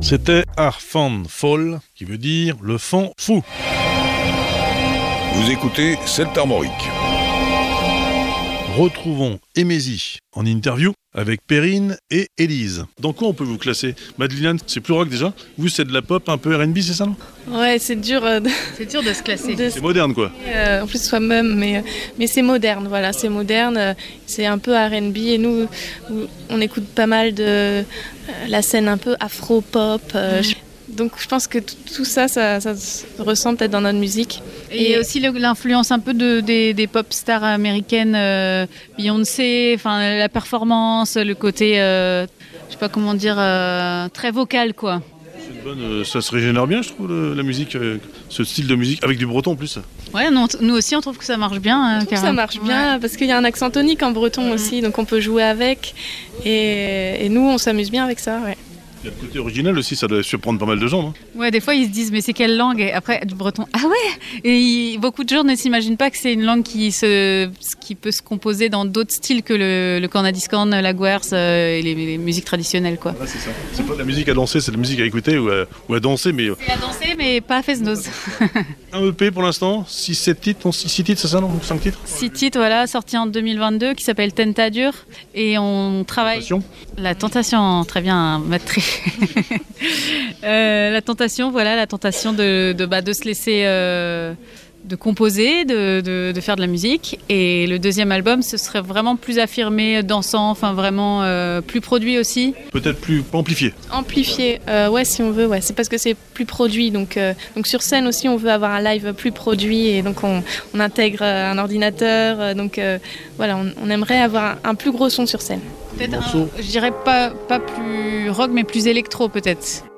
C'était Arfan Fall, qui veut dire le fond fou. Vous écoutez Celtes Armoriques. Retrouvons Emézy en interview avec Perrine et Élise. Dans quoi on peut vous classer? Madeleine, c'est plus rock déjà. Vous, c'est de la pop, un peu R&B, c'est ça, non? Ouais, c'est dur. C'est dur de se classer. C'est moderne, quoi. En plus, soi-même, mais c'est moderne. Voilà, c'est moderne. C'est un peu R&B et nous, on écoute pas mal de la scène un peu afro-pop. Donc, je pense que tout ça se ressent peut-être dans notre musique. Et aussi l'influence un peu des pop stars américaines, Beyoncé, enfin la performance, le côté, je sais pas comment dire, très vocal, quoi. C'est une bonne, ça se régénère bien, je trouve, la musique, ce style de musique, avec du breton en plus. Ouais, nous aussi on trouve que ça marche bien. Ça marche bien parce qu'il y a un accent tonique en breton aussi, donc on peut jouer avec. Et nous, on s'amuse bien avec ça, ouais. Il y a le côté original aussi, ça doit surprendre pas mal de gens, non? Ouais, des fois ils se disent mais c'est quelle langue? Et après du breton, ah ouais. Et beaucoup de gens ne s'imaginent pas que c'est une langue qui peut se composer dans d'autres styles que le cornadiscan, la guerce et les musiques traditionnelles, quoi. Ouais, c'est ça. C'est pas de la musique à danser, c'est de la musique à écouter ou à danser, mais. C'est à danser mais pas à fesse-noz. Un EP pour l'instant, 6 titres, c'est ça, non? 5 titres? 6 titres, voilà, sorti en 2022, qui s'appelle Tentadur, et on travaille. La tentation, très bien, Maître. La tentation de se laisser de composer, de faire de la musique. Et le deuxième album, ce serait vraiment plus affirmé, dansant, enfin vraiment plus produit aussi. Peut-être plus amplifié. Amplifié, ouais, si on veut, ouais. C'est parce que c'est plus produit. Donc sur scène aussi, on veut avoir un live plus produit et donc on intègre un ordinateur. Voilà, on aimerait avoir un plus gros son sur scène. Peut-être je dirais pas plus rock, mais plus électro peut-être.